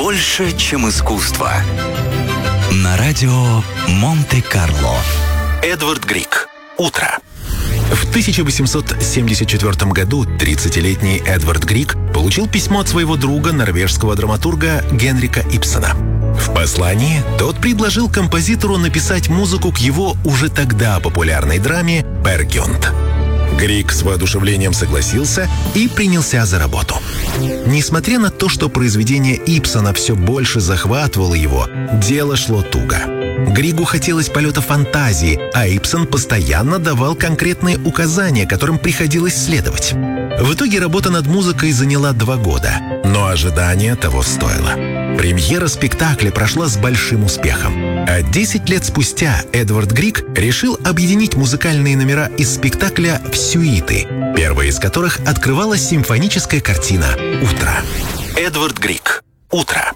больше, чем искусство. На радио Монте-Карло. Эдвард Григ. Утро. В 1874 году 30-летний Эдвард Григ получил письмо от своего друга, норвежского драматурга Генрика Ибсена. В послании тот предложил композитору написать музыку к его уже тогда популярной драме «Пер Гюнт». Григ с воодушевлением согласился и принялся за работу. Несмотря на то, что произведение Ибсена все больше захватывало его, дело шло туго. Григу хотелось полета фантазии, а Ибсен постоянно давал конкретные указания, которым приходилось следовать. В итоге работа над музыкой заняла 2 года, но ожидание того стоило. Премьера спектакля прошла с большим успехом, а 10 лет спустя Эдвард Григ решил объединить музыкальные номера из спектакля в сюиты, первая из которых открывала симфоническая картина «Утро». Эдвард Григ. Утро.